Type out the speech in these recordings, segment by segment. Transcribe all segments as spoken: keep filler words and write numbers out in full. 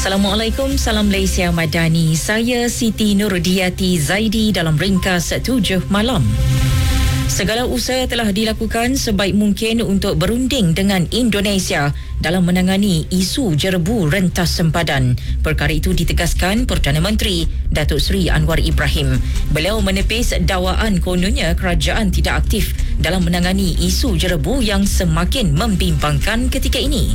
Assalamualaikum, salam Malaysia Madani. Saya Siti Nurdiati Zaidi dalam ringkas tujuh malam. Segala usaha telah dilakukan sebaik mungkin untuk berunding dengan Indonesia dalam menangani isu jerebu rentas sempadan. Perkara itu ditegaskan Perdana Menteri Datuk Seri Anwar Ibrahim. Beliau menepis dakwaan kononnya kerajaan tidak aktif dalam menangani isu jerebu yang semakin membimbangkan ketika ini.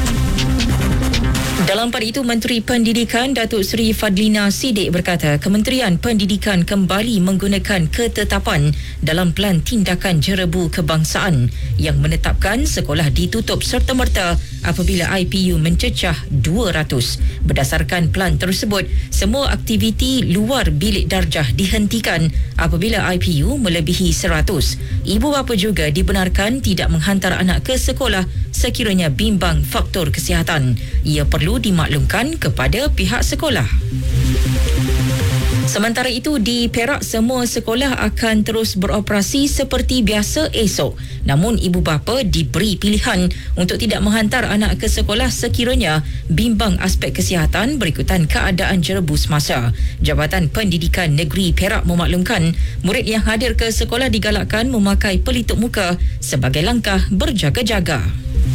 Dalam pada itu, Menteri Pendidikan Datuk Seri Fadlina Siddiq berkata Kementerian Pendidikan kembali menggunakan ketetapan dalam Pelan Tindakan Jerebu Kebangsaan yang menetapkan sekolah ditutup serta-merta apabila I P U mencecah dua ratus. Berdasarkan pelan tersebut, semua aktiviti luar bilik darjah dihentikan apabila I P U melebihi seratus. Ibu bapa juga dibenarkan tidak menghantar anak ke sekolah sekiranya bimbang faktor kesihatan. Ia perlu dimaklumkan kepada pihak sekolah. Sementara itu, di Perak semua sekolah akan terus beroperasi seperti biasa esok. Namun ibu bapa diberi pilihan untuk tidak menghantar anak ke sekolah sekiranya bimbang aspek kesihatan berikutan keadaan jerebu semasa. Jabatan Pendidikan Negeri Perak memaklumkan murid yang hadir ke sekolah digalakkan memakai pelitup muka sebagai langkah berjaga-jaga.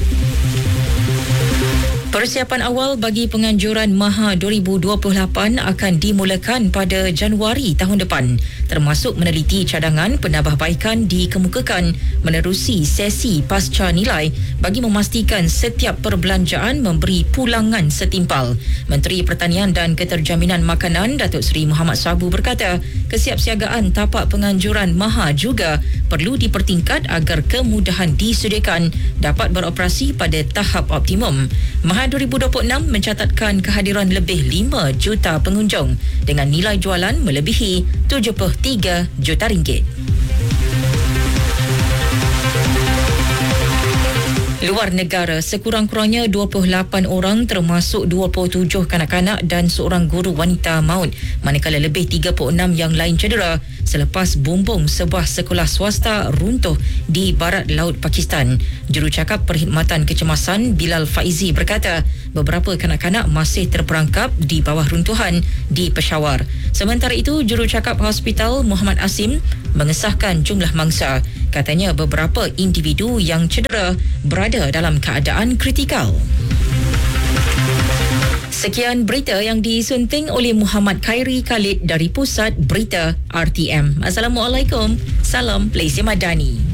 Persiapan awal bagi penganjuran Maha dua ribu dua puluh lapan akan dimulakan pada Januari tahun depan, termasuk meneliti cadangan penambahbaikan dikemukakan menerusi sesi pasca nilai bagi memastikan setiap perbelanjaan memberi pulangan setimpal. Menteri Pertanian dan Keterjaminan Makanan Datuk Seri Muhammad Sabu berkata, kesiapsiagaan tapak penganjuran Maha juga perlu dipertingkat agar kemudahan disediakan dapat beroperasi pada tahap optimum. Maha dua ribu dua puluh enam mencatatkan kehadiran lebih lima juta pengunjung dengan nilai jualan melebihi tujuh puluh tiga juta ringgit. Luar negara, sekurang-kurangnya dua puluh lapan orang termasuk dua puluh tujuh kanak-kanak dan seorang guru wanita maut, manakala lebih tiga puluh enam yang lain cedera selepas bumbung sebuah sekolah swasta runtuh di barat laut Pakistan. Jurucakap Perkhidmatan Kecemasan Bilal Faizi berkata beberapa kanak-kanak masih terperangkap di bawah runtuhan di Peshawar. Sementara itu, Jurucakap Hospital Muhammad Asim mengesahkan jumlah mangsa. Katanya beberapa individu yang cedera berada dalam keadaan kritikal. Sekian berita yang disunting oleh Muhammad Khairi Khalid dari Pusat Berita R T M. Assalamualaikum. Salam Malaysia Madani.